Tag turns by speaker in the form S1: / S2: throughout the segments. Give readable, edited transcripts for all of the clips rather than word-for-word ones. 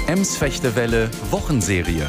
S1: Ems-Fechtewelle Wochenserie.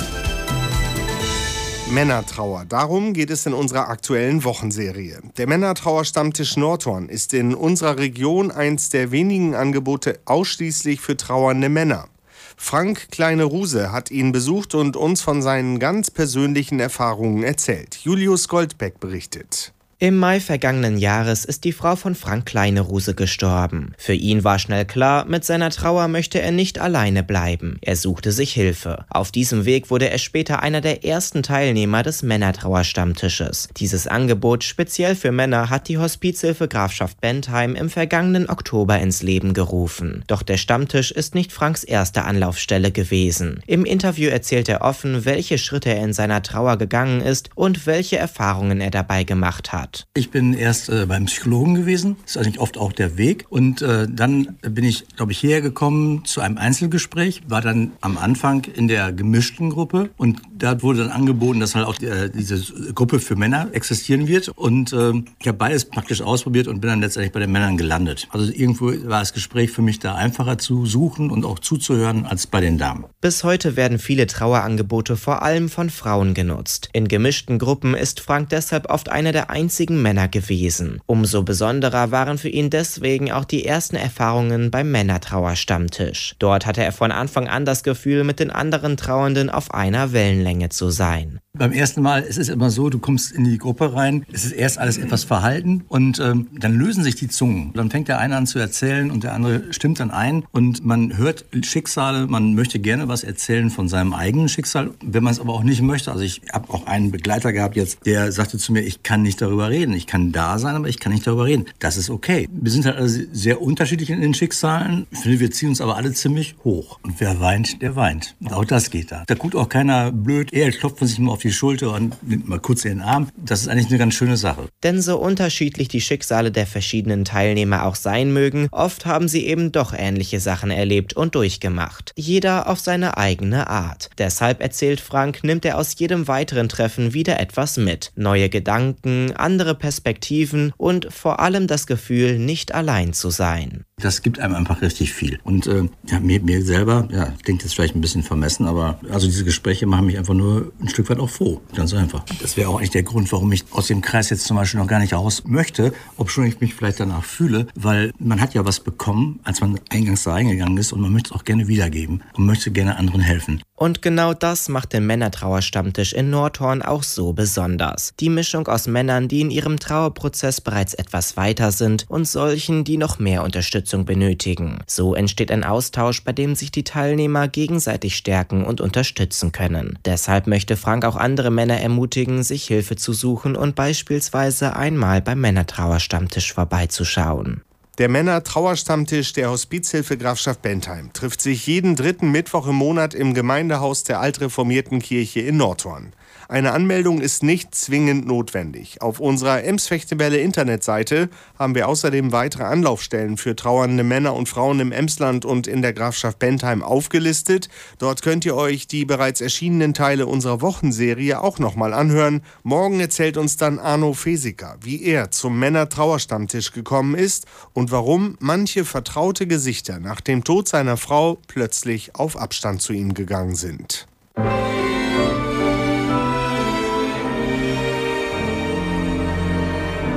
S2: Männertrauer. Darum geht es in unserer aktuellen Wochenserie. Der Männertrauerstammtisch Nordhorn ist in unserer Region eins der wenigen Angebote ausschließlich für trauernde Männer. Frank Kleine-Ruse hat ihn besucht und uns von seinen ganz persönlichen Erfahrungen erzählt. Julius Goldbeck berichtet.
S3: Im Mai vergangenen Jahres ist die Frau von Frank Kleine-Ruse gestorben. Für ihn war schnell klar, mit seiner Trauer möchte er nicht alleine bleiben. Er suchte sich Hilfe. Auf diesem Weg wurde er später einer der ersten Teilnehmer des Männertrauerstammtisches. Dieses Angebot speziell für Männer hat die Hospizhilfe Grafschaft Bentheim im vergangenen Oktober ins Leben gerufen. Doch der Stammtisch ist nicht Franks erste Anlaufstelle gewesen. Im Interview erzählt er offen, welche Schritte er in seiner Trauer gegangen ist und welche Erfahrungen er dabei gemacht hat.
S4: Ich bin erst beim Psychologen gewesen, das ist eigentlich oft auch der Weg. Und dann bin ich, glaube ich, hierher gekommen zu einem Einzelgespräch, war dann am Anfang in der gemischten Gruppe und da wurde dann angeboten, dass halt auch diese Gruppe für Männer existieren wird. Und ich habe beides praktisch ausprobiert und bin dann letztendlich bei den Männern gelandet. Also irgendwo war das Gespräch für mich da einfacher zu suchen und auch zuzuhören als bei den Damen.
S3: Bis heute werden viele Trauerangebote vor allem von Frauen genutzt. In gemischten Gruppen ist Frank deshalb oft einer der einzigen Männer gewesen. Umso besonderer waren für ihn deswegen auch die ersten Erfahrungen beim Männertrauerstammtisch. Dort hatte er von Anfang an das Gefühl, mit den anderen Trauernden auf einer Wellenlänge zu sein.
S4: Beim ersten Mal ist es immer so, du kommst in die Gruppe rein, es ist erst alles etwas verhalten und dann lösen sich die Zungen. Dann fängt der eine an zu erzählen und der andere stimmt dann ein und man hört Schicksale, man möchte gerne was erzählen von seinem eigenen Schicksal, wenn man es aber auch nicht möchte. Also ich habe auch einen Begleiter gehabt jetzt, der sagte zu mir, ich kann nicht darüber reden. Ich kann da sein, aber ich kann nicht darüber reden. Das ist okay. Wir sind halt also sehr unterschiedlich in den Schicksalen. Ich finde, wir ziehen uns aber alle ziemlich hoch. Und wer weint, der weint. Und auch das geht da. Da guckt auch keiner blöd. Er klopft sich mal auf die Schulter und nimmt mal kurz in den Arm. Das ist eigentlich eine ganz schöne Sache.
S3: Denn so unterschiedlich die Schicksale der verschiedenen Teilnehmer auch sein mögen, oft haben sie eben doch ähnliche Sachen erlebt und durchgemacht. Jeder auf seine eigene Art. Deshalb, erzählt Frank, nimmt er aus jedem weiteren Treffen wieder etwas mit. Neue Gedanken, andere Perspektiven und vor allem das Gefühl, nicht allein zu sein.
S4: Das gibt einem einfach richtig viel. Und mir selber, klingt jetzt vielleicht ein bisschen vermessen, aber also diese Gespräche machen mich einfach nur ein Stück weit auch froh. Ganz einfach. Das wäre auch eigentlich der Grund, warum ich aus dem Kreis jetzt zum Beispiel noch gar nicht raus möchte, obschon ich mich vielleicht danach fühle, weil man hat ja was bekommen, als man eingangs da reingegangen ist und man möchte es auch gerne wiedergeben und möchte gerne anderen helfen.
S3: Und genau das macht den Männertrauerstammtisch in Nordhorn auch so besonders. Die Mischung aus Männern, die in ihrem Trauerprozess bereits etwas weiter sind und solchen, die noch mehr Unterstützung benötigen. So entsteht ein Austausch, bei dem sich die Teilnehmer gegenseitig stärken und unterstützen können. Deshalb möchte Frank auch andere Männer ermutigen, sich Hilfe zu suchen und beispielsweise einmal beim Männertrauerstammtisch vorbeizuschauen.
S2: Der Männertrauerstammtisch der Hospizhilfe Grafschaft Bentheim trifft sich jeden dritten Mittwoch im Monat im Gemeindehaus der altreformierten Kirche in Nordhorn. Eine Anmeldung ist nicht zwingend notwendig. Auf unserer Ems-Fechtewelle Internetseite haben wir außerdem weitere Anlaufstellen für trauernde Männer und Frauen im Emsland und in der Grafschaft Bentheim aufgelistet. Dort könnt ihr euch die bereits erschienenen Teile unserer Wochenserie auch nochmal anhören. Morgen erzählt uns dann Arno Feseker, wie er zum Männertrauerstammtisch gekommen ist und warum manche vertraute Gesichter nach dem Tod seiner Frau plötzlich auf Abstand zu ihm gegangen sind.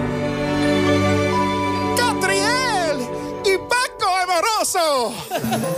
S5: ¡Catriel! ¡Y Paco Amoroso!